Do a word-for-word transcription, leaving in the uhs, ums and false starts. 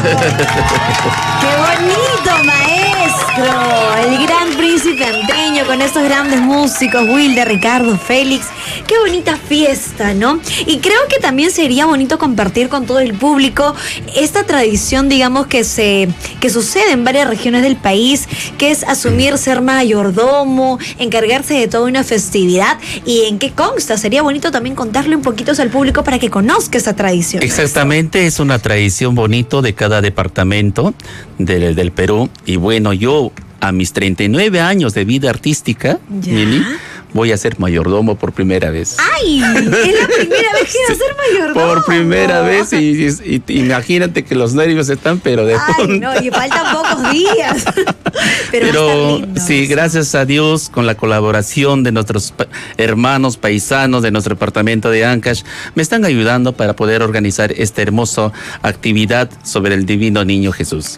¡Qué bonito, maestro! El gran príncipe anteño con estos grandes músicos, Wilder, Ricardo, Félix. ¡Qué bonita fiesta!, ¿no? Y creo que también sería bonito compartir con todo el público esta tradición, digamos, que se que sucede en varias regiones del país, que es asumir ser mayordomo, encargarse de toda una festividad. ¿Y en qué consta? Sería bonito también contarle un poquito al público para que conozca esa tradición. Exactamente, es una tradición bonito de cada departamento del, del Perú. Y bueno, yo a mis treinta y nueve años de vida artística, Mili, voy a ser mayordomo por primera vez. ¡Ay! Es la primera vez que vas a ser mayordomo. Por primera vez, y, y, y imagínate que los nervios están, pero de Ay, punta. no, y faltan pocos días. Pero, pero lindo, sí, gracias a Dios, con la colaboración de nuestros pa hermanos paisanos de nuestro departamento de Ancash, me están ayudando para poder organizar esta hermosa actividad sobre el Divino Niño Jesús.